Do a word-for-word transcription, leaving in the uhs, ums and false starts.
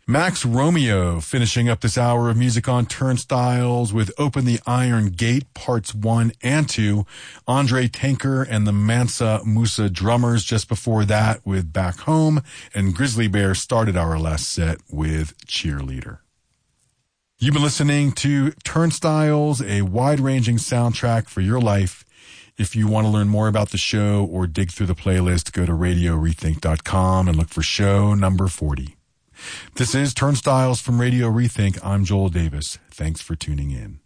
Max Romeo finishing up this hour of music on Turnstiles with Open the Iron Gate Parts one and two, Andre Tanker and the Mansa Musa Drummers just before that with Back Home, and Grizzly Bear started our last set with Cheerleader. You've been listening to Turnstiles, a wide-ranging soundtrack for your life. If you want to learn more about the show or dig through the playlist, go to radio rethink dot com and look for show number forty. This is Turnstiles from Radio Rethink. I'm Joel Davis. Thanks for tuning in.